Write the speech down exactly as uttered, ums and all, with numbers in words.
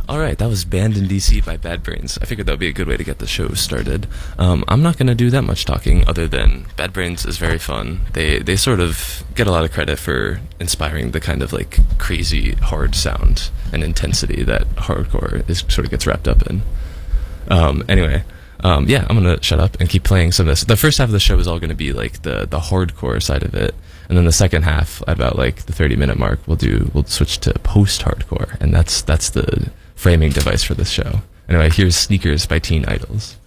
All right, that was Banned in D C by Bad Brains. I figured that would be a good way to get the show started. Um, I'm not going to do that much talking other than Bad Brains is very fun. They they sort of get a lot of credit for inspiring the kind of like crazy hard sound and intensity that hardcore is sort of gets wrapped up in. Um, anyway, um, yeah, I'm going to shut up and keep playing some of this. The first half of the show is all going to be like the the hardcore side of it. And then the second half, about like the thirty minute mark, we'll do we'll switch to post-hardcore, and that's that's the framing device for this show. Anyway, here's Sneakers by Teen Idols.